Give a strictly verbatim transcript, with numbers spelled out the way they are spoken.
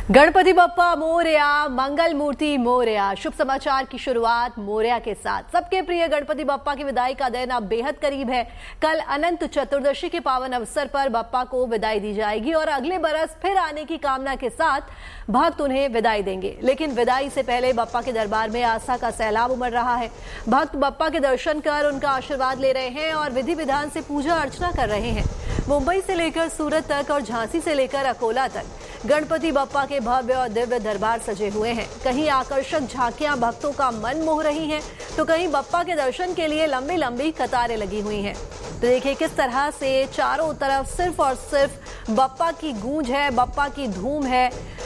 गणपति बप्पा मोरया, मंगल मूर्ति मोरया। शुभ समाचार की शुरुआत मोरया के साथ। सबके प्रिय गणपति बप्पा की विदाई का दिन अब बेहद करीब है। कल अनंत चतुर्दशी के पावन अवसर पर बप्पा को विदाई दी जाएगी और अगले बरस फिर आने की कामना के साथ भक्त उन्हें विदाई देंगे। लेकिन विदाई से पहले बप्पा के दरबार में आस्था का सैलाब उमड़ रहा है। भक्त बप्पा के दर्शन कर उनका आशीर्वाद ले रहे हैं और विधि विधान से पूजा अर्चना कर रहे हैं। मुंबई से लेकर सूरत तक और झांसी से लेकर अकोला तक गणपति बप्पा के भव्य और दिव्य दरबार सजे हुए हैं। कहीं आकर्षक झांकियां भक्तों का मन मोह रही हैं, तो कहीं बप्पा के दर्शन के लिए लंबी लंबी कतारें लगी हुई हैं। तो देखिए किस तरह से चारों तरफ सिर्फ और सिर्फ बप्पा की गूंज है, बप्पा की धूम है।